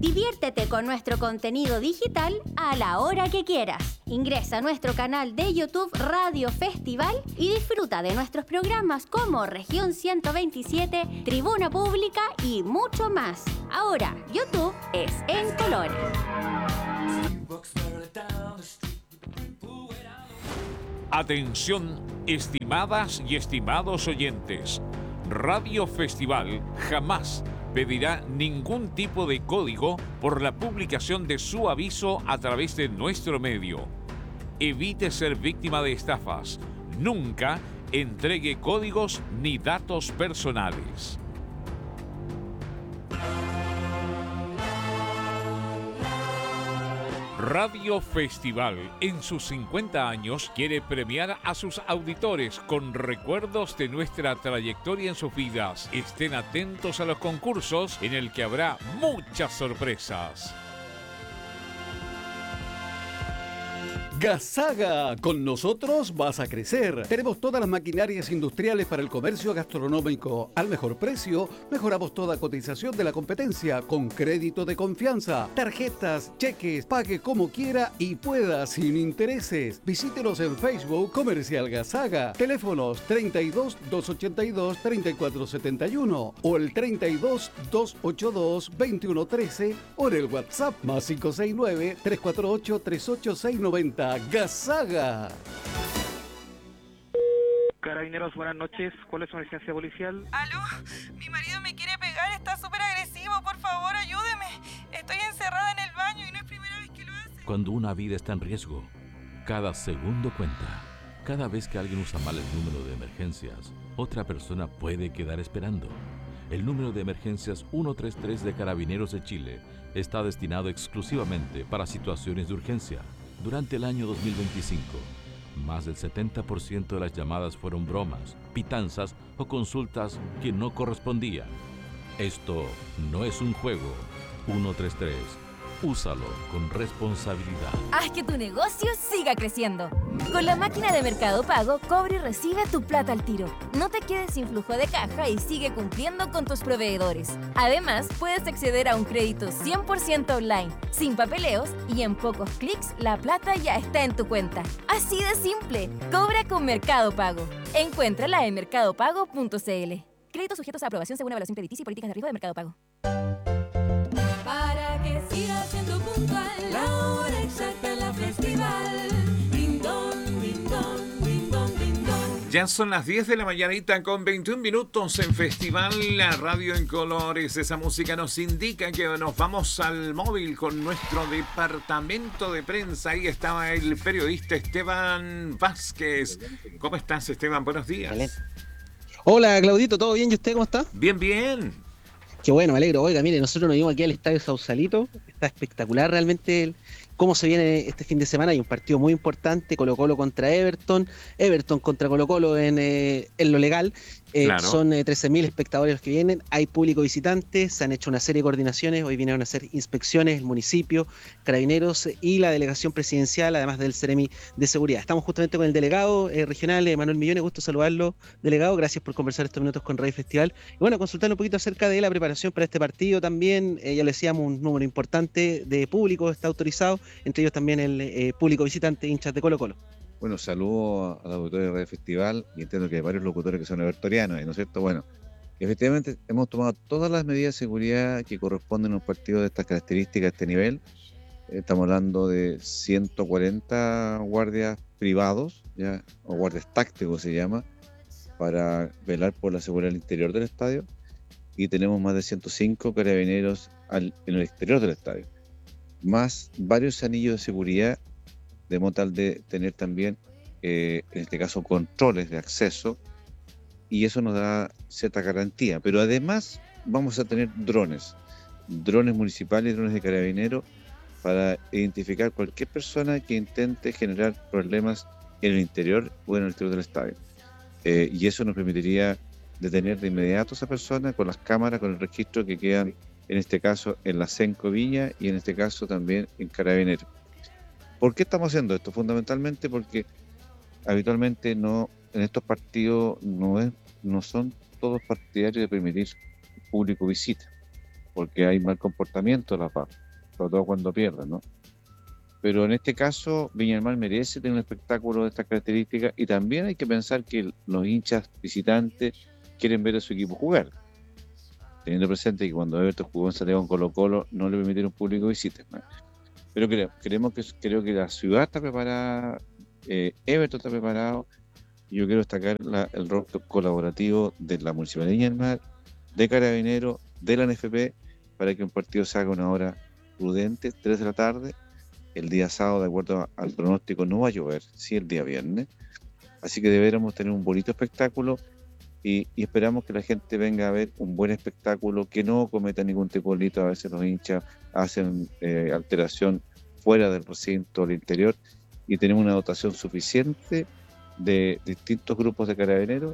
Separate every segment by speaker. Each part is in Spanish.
Speaker 1: Diviértete con nuestro contenido digital a la hora que quieras. Ingresa a nuestro canal de YouTube Radio Festival y disfruta de nuestros programas como Región 127, Tribuna Pública y mucho más. Ahora, YouTube es en colores.
Speaker 2: Atención, estimadas y estimados oyentes. Radio Festival jamás pedirá ningún tipo de código por la publicación de su aviso a través de nuestro medio. Evite ser víctima de estafas. Nunca entregue códigos ni datos personales. Radio Festival, en sus 50 años, quiere premiar a sus auditores con recuerdos de nuestra trayectoria en sus vidas. Estén atentos a los concursos en el que habrá muchas sorpresas.
Speaker 3: Gasaga, con nosotros vas a crecer. Tenemos todas las maquinarias industriales para el comercio gastronómico. Al mejor precio, mejoramos toda cotización de la competencia con crédito de confianza. Tarjetas, cheques, pague como quiera y pueda sin intereses. Visítenos en Facebook Comercial Gasaga. Teléfonos 32 282 3471 o el 32 282 2113 o en el WhatsApp más 569 348 38690. Gasaga.
Speaker 4: Carabineros, buenas noches. ¿Cuál es su emergencia policial?
Speaker 5: ¿Aló? Mi marido me quiere pegar, está súper agresivo. Por favor, ayúdeme. Estoy encerrada en el baño y no es primera vez que lo hace.
Speaker 6: Cuando una vida está en riesgo, cada segundo cuenta. Cada vez que alguien usa mal el número de emergencias, otra persona puede quedar esperando. El número de emergencias 133 de Carabineros de Chile está destinado exclusivamente para situaciones de urgencia. Durante el año 2025, más del 70% de las llamadas fueron bromas, pitanzas o consultas que no correspondían. Esto no es un juego. 133. Úsalo con responsabilidad.
Speaker 7: Haz que tu negocio siga creciendo. Con la máquina de Mercado Pago, cobra y recibe tu plata al tiro. No te quedes sin flujo de caja y sigue cumpliendo con tus proveedores. Además, puedes acceder a un crédito 100% online, sin papeleos y en pocos clics la plata ya está en tu cuenta. Así de simple. Cobra con Mercado Pago. Encuéntrala en mercadopago.cl. Créditos sujetos a aprobación según evaluación crediticia y políticas de riesgo de Mercado Pago.
Speaker 8: Para que sigas siendo puntual, la hora exacta en la festival. Ding dong, ding dong, ding dong, ding dong.
Speaker 2: Ya son las 10 de la mañanita con 21 minutos en Festival, la radio en colores. Esa música nos indica que nos vamos al móvil con nuestro departamento de prensa. Ahí estaba el periodista Esteban Vázquez. ¿Cómo estás, Esteban? Buenos días.
Speaker 9: Hola, Claudito, ¿todo bien? ¿Y usted cómo está?
Speaker 2: Bien, bien.
Speaker 9: Qué bueno, me alegro. Oiga, mire, nosotros nos vimos aquí al Estadio Sausalito. Está espectacular realmente cómo se viene este fin de semana. Hay un partido muy importante, Colo-Colo contra Everton, Everton contra Colo-Colo en lo legal.
Speaker 2: Claro.
Speaker 9: Son 13.000 espectadores los que vienen, hay público visitante, se han hecho una serie de coordinaciones, hoy vinieron a hacer inspecciones el municipio, Carabineros y la delegación presidencial, además del Ceremi de Seguridad. Estamos justamente con el delegado regional, Manuel Millones, gusto saludarlo, delegado, gracias por conversar estos minutos con Radio Festival. Y bueno, consultar un poquito acerca de la preparación para este partido también, ya le decíamos, un número importante de público está autorizado, entre ellos también el público visitante, hinchas de Colo-Colo.
Speaker 10: Bueno, saludo a los auditores de Radio Festival y entiendo que hay varios locutores que son evertorianos, ¿no es cierto? Bueno, efectivamente hemos tomado todas las medidas de seguridad que corresponden a un partido de estas características, de este nivel. Estamos hablando de 140 guardias privados, ¿ya? O guardias tácticos se llama, para velar por la seguridad del interior del estadio. Y tenemos más de 105 carabineros en el exterior del estadio. Más varios anillos de seguridad, de modo tal de tener también, en este caso, controles de acceso, y eso nos da cierta garantía. Pero además vamos a tener drones municipales, drones de carabineros, para identificar cualquier persona que intente generar problemas en el interior o en el exterior del estadio. Y eso nos permitiría detener de inmediato a esa persona con las cámaras, con el registro que quedan, en este caso, en la Cenco Viña y en este caso también en Carabineros. ¿Por qué estamos haciendo esto? Fundamentalmente porque habitualmente en estos partidos no son todos partidarios de permitir público visita. porque hay mal comportamiento de la PAF, sobre todo cuando pierden, ¿no? Pero en este caso, Viña del Mar merece tener un espectáculo de estas características, y también hay que pensar que los hinchas visitantes quieren ver a su equipo jugar, teniendo presente que cuando Everton jugó en Santiago con Colo-Colo no le permitieron público visite, ¿no? Pero creo que la ciudad está preparada, Everton está preparado, y yo quiero destacar el rol colaborativo de la Municipalidad de Viña del Mar, de Carabineros, de la NFP, para que un partido se haga a una hora prudente, 3 de la tarde. El día sábado, de acuerdo al pronóstico, no va a llover, sí el día viernes. Así que deberíamos tener un bonito espectáculo, y esperamos que la gente venga a ver un buen espectáculo, que no cometa ningún tipo de delito. A veces los hinchas hacen alteración fuera del recinto, al interior, y tenemos una dotación suficiente de distintos grupos de carabineros,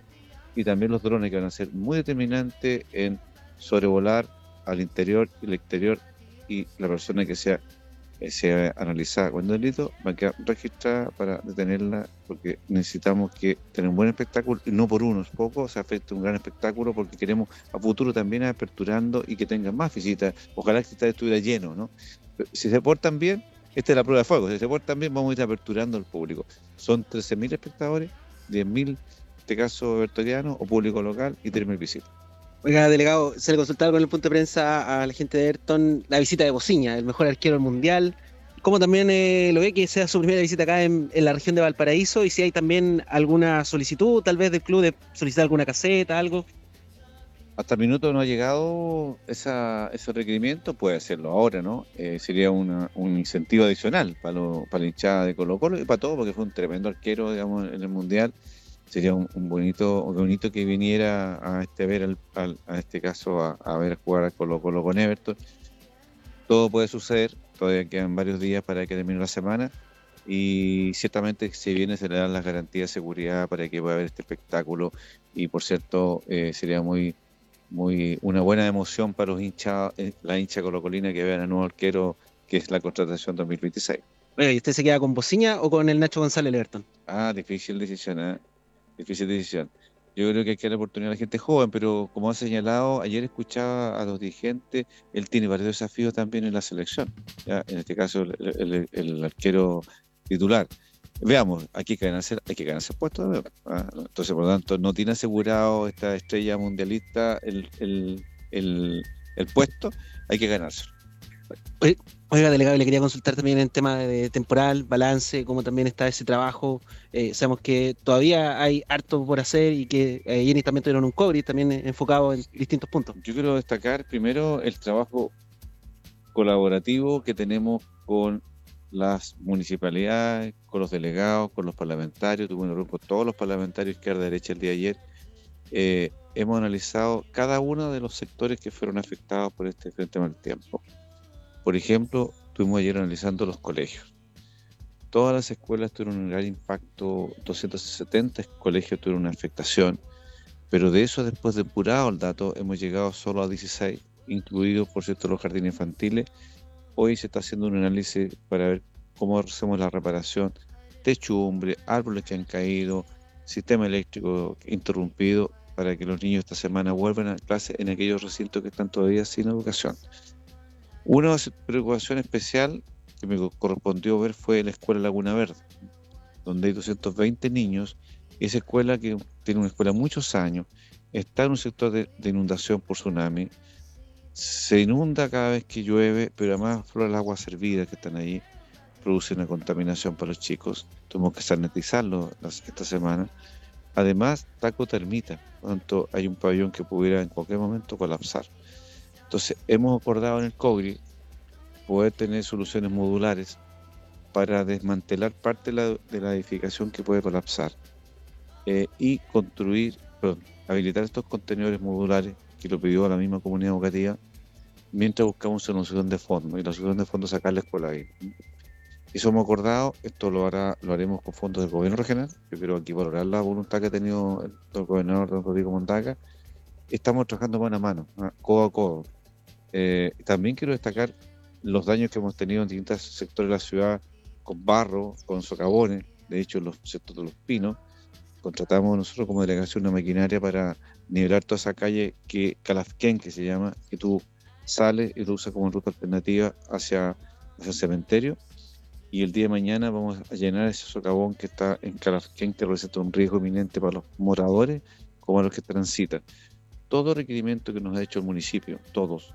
Speaker 10: y también los drones, que van a ser muy determinantes en sobrevolar al interior y el exterior, y la persona que sea analizada con delito va a quedar registrada para detenerla, porque necesitamos que tener un buen espectáculo, y no por unos pocos se afecte un gran espectáculo, porque queremos a futuro también aperturando y que tengan más visitas. Ojalá que el estadio estuviera lleno, ¿no? Si se portan bien, esta es la prueba de fuego, si se portan bien vamos a ir aperturando al público. Son 13.000 espectadores, 10.000 en este caso evertonianos o público local, y 3.000 visitas.
Speaker 9: Oiga, delegado, se le consultaba con el punto de prensa a la gente de Everton la visita de Bociña, el mejor arquero del mundial. ¿Cómo también lo ve que sea su primera visita acá en la región de Valparaíso? Y si hay también alguna solicitud, tal vez del club, de solicitar alguna caseta, algo.
Speaker 10: Hasta el minuto no ha llegado ese requerimiento, puede hacerlo ahora, ¿no? Sería un incentivo adicional para la hinchada de Colo-Colo y para todo, porque fue un tremendo arquero, digamos, en el mundial. Sería un bonito que viniera a ver a este caso a ver jugar a Colo-Colo con Everton. Todo puede suceder, todavía quedan varios días para que termine la semana, y ciertamente se le dan las garantías de seguridad para que pueda haber este espectáculo. Y por cierto, sería una buena emoción para los hinchas, la hincha colocolina, que vean al nuevo arquero, que es la contratación 2026.
Speaker 9: Oiga, ¿y usted se queda con Bociña o con el Nacho González Everton?
Speaker 10: Difícil decisión, ¿eh? Difícil decisión. Yo creo que hay que dar la oportunidad a la gente joven, pero como ha señalado, ayer escuchaba a los dirigentes, él tiene varios desafíos también en la selección, ¿ya? En este caso el arquero titular. Veamos, hay que ganarse el puesto, ¿no? Entonces, por lo tanto, no tiene asegurado esta estrella mundialista el puesto, hay que ganárselo.
Speaker 9: Oiga, delegado, le quería consultar también en tema de temporal, balance, cómo también está ese trabajo. Sabemos que todavía hay harto por hacer, y que ayer también tuvieron un COVID también enfocado en distintos puntos.
Speaker 10: Yo quiero destacar primero el trabajo colaborativo que tenemos con las municipalidades, con los delegados, con los parlamentarios. Tuve un grupo con todos los parlamentarios izquierda y derecha el día de ayer. Hemos analizado cada uno de los sectores que fueron afectados por este frente mal tiempo. Por ejemplo, estuvimos ayer analizando los colegios. Todas las escuelas tuvieron un gran impacto, 270 colegios tuvieron una afectación, pero de eso, después de depurado el dato, hemos llegado solo a 16, incluidos, por cierto, los jardines infantiles. Hoy se está haciendo un análisis para ver cómo hacemos la reparación, techumbre, árboles que han caído, sistema eléctrico interrumpido, para que los niños esta semana vuelvan a clase en aquellos recintos que están todavía sin educación. Una preocupación especial que me correspondió ver fue la escuela Laguna Verde, donde hay 220 niños. Esa escuela, que tiene una escuela muchos años, está en un sector de inundación por tsunami. Se inunda cada vez que llueve, pero además las aguas servidas que están ahí producen una contaminación para los chicos. Tuvimos que sanitizarlo esta semana. Además, taco termita, por lo tanto hay un pabellón que pudiera en cualquier momento colapsar. Entonces, hemos acordado en el COGRI poder tener soluciones modulares para desmantelar parte de la edificación que puede colapsar, y habilitar estos contenedores modulares, que lo pidió la misma comunidad educativa, mientras buscamos una solución de fondo, y la solución de fondo es sacar la escuela ahí. Eso hemos acordado. Esto lo haremos con fondos del gobierno regional. Yo quiero aquí valorar la voluntad que ha tenido el gobernador don Rodrigo Mondaca. Estamos trabajando mano a mano, codo a codo. También quiero destacar los daños que hemos tenido en distintos sectores de la ciudad, con barro, con socavones. De hecho, en los sectores de Los Pinos contratamos nosotros como delegación una maquinaria para nivelar toda esa calle Calafquén, que se llama, que tuvo sale y lo usa como ruta alternativa hacia el cementerio. Y el día de mañana vamos a llenar ese socavón que está en Calarquén, que representa un riesgo inminente para los moradores como a los que transitan. Todo requerimiento que nos ha hecho el municipio, todos,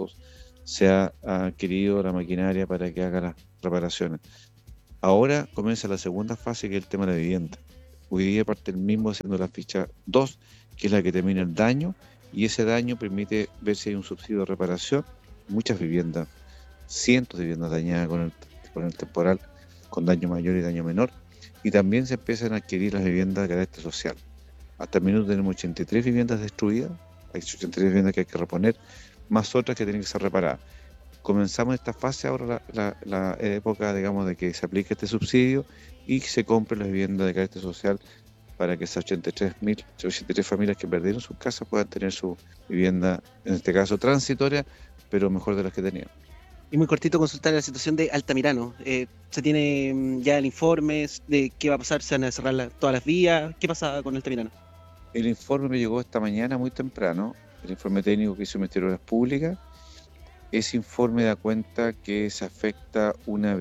Speaker 10: se ha adquirido la maquinaria para que haga las reparaciones. Ahora comienza la segunda fase, que es el tema de la vivienda. Hoy día parte el mismo haciendo la ficha 2, que es la que termina el daño, y ese daño permite ver si hay un subsidio de reparación. Muchas viviendas, cientos de viviendas dañadas con el temporal, con daño mayor y daño menor, y también se empiezan a adquirir las viviendas de carácter social. Hasta el minuto tenemos 83 viviendas destruidas, hay 83 viviendas que hay que reponer, más otras que tienen que ser reparadas. Comenzamos esta fase ahora, la época, digamos, de que se aplique este subsidio y que se compren las viviendas de carácter social para que esas 83 familias que perdieron sus casas puedan tener su vivienda, en este caso transitoria, pero mejor de las que tenían.
Speaker 9: Y muy cortito, consultar la situación de Altamirano. ¿Se tiene ya el informe de qué va a pasar? ¿Se van a cerrar todas las vías? ¿Qué pasa con Altamirano?
Speaker 10: El informe me llegó esta mañana muy temprano, el informe técnico que hizo el Ministerio de Obras Públicas. Ese informe da cuenta que se afecta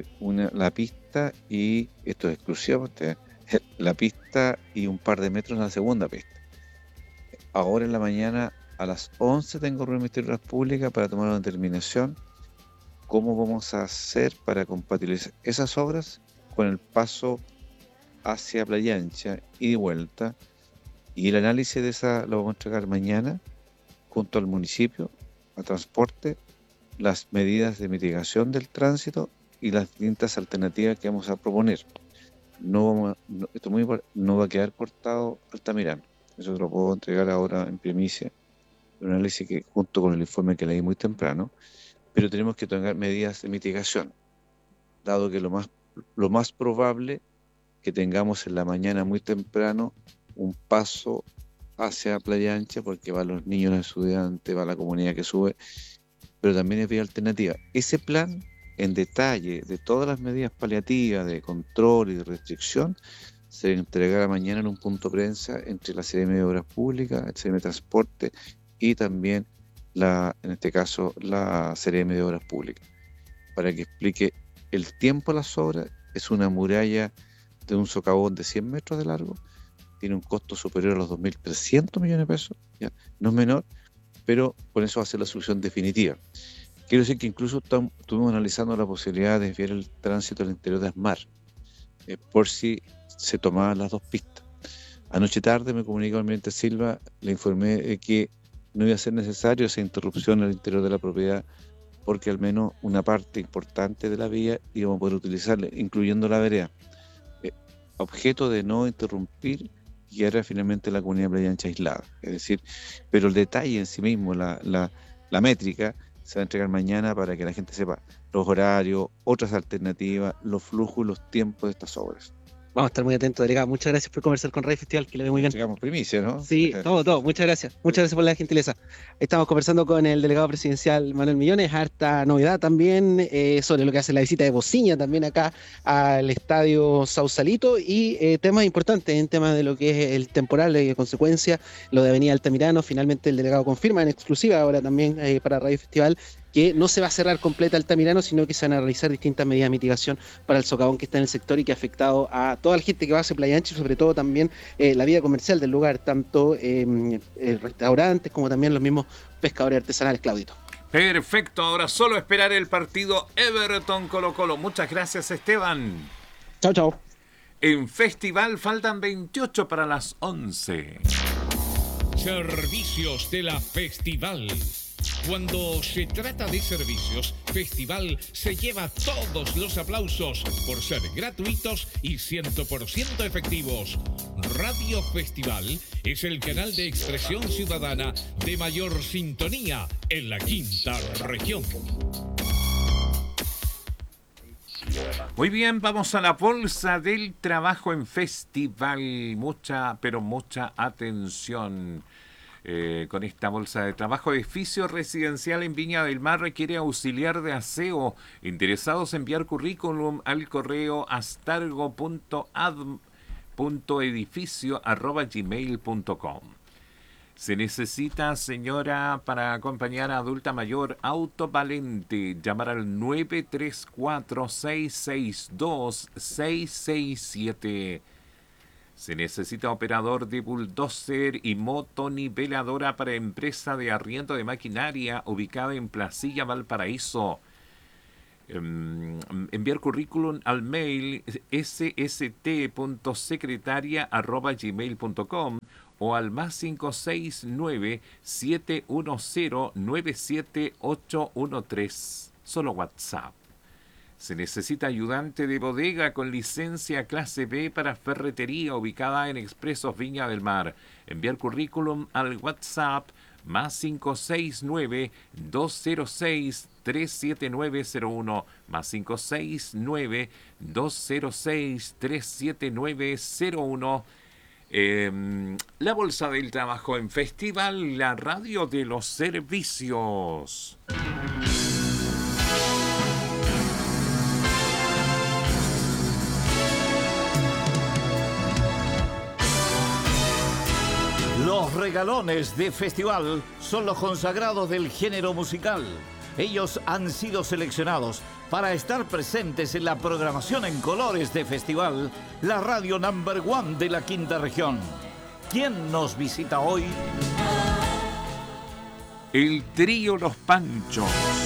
Speaker 10: la pista, y esto es exclusivo, la pista y un par de metros en la segunda pista. Ahora en la mañana a las 11 tengo reunión del Ministerio de Obras Públicas para tomar una determinación cómo vamos a hacer para compatibilizar esas obras con el paso hacia Playa Ancha y de vuelta, y el análisis de esa lo vamos a entregar mañana junto al municipio, a transporte, las medidas de mitigación del tránsito y las distintas alternativas que vamos a proponer. No va a quedar cortado Altamirano, eso te lo puedo entregar ahora en primicia, un análisis que junto con el informe que leí muy temprano, pero tenemos que tomar medidas de mitigación, dado que lo más probable que tengamos en la mañana muy temprano un paso hacia Playa Ancha, porque van los niños, los estudiantes, va la comunidad que sube, pero también es vía alternativa. Ese plan en detalle de todas las medidas paliativas de control y de restricción se entregará mañana en un punto de prensa entre la CRM de Obras Públicas, el CRM de Transporte y también en este caso la CRM de Obras Públicas, para que explique el tiempo de las obras. Es una muralla de un socavón de 100 metros de largo, tiene un costo superior a los 2.300 millones de pesos, ¿ya? No es menor, pero con eso va a ser la solución definitiva. Quiero decir que incluso estuvimos analizando la posibilidad de desviar el tránsito al interior de Asmar, por si se tomaban las dos pistas. Anoche tarde me comunicó el almirante Silva, le informé de que no iba a ser necesario esa interrupción al interior de la propiedad, porque al menos una parte importante de la vía íbamos a poder utilizarla, incluyendo la vereda, objeto de no interrumpir y era finalmente la comunidad de Playa Ancha aislada. Es decir, pero el detalle en sí mismo, la métrica, se va a entregar mañana para que la gente sepa los horarios, otras alternativas, los flujos y los tiempos de estas obras.
Speaker 9: Vamos a estar muy atentos, delegado. Muchas gracias por conversar con Radio Festival, que le ve muy bien.
Speaker 10: Llegamos primicia, ¿no?
Speaker 9: Sí, todo. Muchas gracias. Muchas gracias por la gentileza. Estamos conversando con el delegado presidencial Manuel Millones. Harta novedad también sobre lo que hace la visita de Bociña también acá al estadio Sausalito, y temas importantes en tema de lo que es el temporal y de consecuencia lo de Avenida Altamirano. Finalmente el delegado confirma en exclusiva ahora también para Radio Festival que no se va a cerrar completa Altamirano, sino que se van a realizar distintas medidas de mitigación para el socavón que está en el sector y que ha afectado a toda la gente que va hacia Playa Ancha, y sobre todo también la vida comercial del lugar, tanto restaurantes como también los mismos pescadores artesanales. Claudito.
Speaker 2: Perfecto, ahora solo esperar el partido Everton Colo-Colo. Muchas gracias, Esteban.
Speaker 9: Chao.
Speaker 2: En Festival faltan 28 para las 11. Servicios de la Festival. Cuando se trata de servicios, Festival se lleva todos los aplausos por ser gratuitos y 100% efectivos. Radio Festival es el canal de expresión ciudadana de mayor sintonía en la quinta región. Muy bien, vamos a la bolsa del trabajo en Festival. Mucha atención. Con esta bolsa de trabajo. Edificio residencial en Viña del Mar requiere auxiliar de aseo. Interesados en enviar currículum al correo astargo.edificio@gmail.com. Se necesita, señora, para acompañar a adulta mayor, auto valente. Llamar al 934-662-667. Se necesita operador de bulldozer y motoniveladora para empresa de arriendo de maquinaria ubicada en Placilla, Valparaíso. Enviar currículum al mail sst.secretaria@gmail.com o al +569-710-97813. Solo WhatsApp. Se necesita ayudante de bodega con licencia clase B para ferretería ubicada en Expresos Viña del Mar. Enviar currículum al WhatsApp +569-206-37901, +569-206-37901. La Bolsa del Trabajo en Festival, la radio de los servicios.
Speaker 11: Los regalones de festival son los consagrados del género musical. Ellos han sido seleccionados para estar presentes en la programación en colores de festival, la radio number one de la quinta región. ¿Quién nos visita hoy?
Speaker 2: El trío Los Panchos.